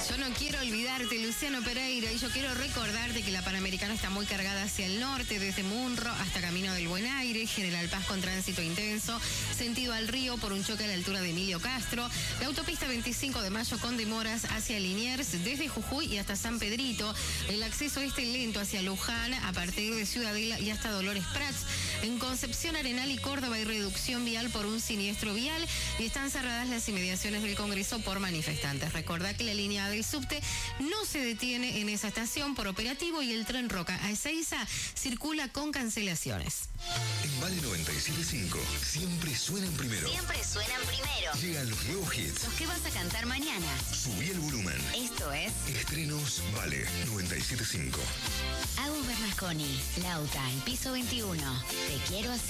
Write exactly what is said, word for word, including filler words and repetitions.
Yo no quiero olvidarte, Luciano Pereira, y yo quiero recordarte que la Panamericana está muy cargada hacia el norte, desde Munro hasta Camino del Buen Aire, General Paz con tránsito intenso, sentido al río por un choque a la altura de Emilio Castro, la autopista veinticinco de mayo con demoras hacia Liniers, desde Jujuy y hasta San Pedrito, el acceso este lento hacia Luján, a partir de Ciudadela y hasta Dolores Prats. En Concepción, Arenal y Córdoba hay reducción vial por un siniestro vial y están cerradas las inmediaciones del Congreso por manifestantes. Recordá que la línea del subte no se detiene en esa estación por operativo y el tren Roca a Ezeiza circula con cancelaciones. En Vale noventa y siete punto cinco, siempre suenan primero. Siempre suenan primero. Llegan los nuevos hits. Los que vas a cantar mañana. Subí el volumen. Esto es Estrenos Vale noventa y siete punto cinco. Agus Bernasconi, Lauta, en piso veintiuno. Te quiero así.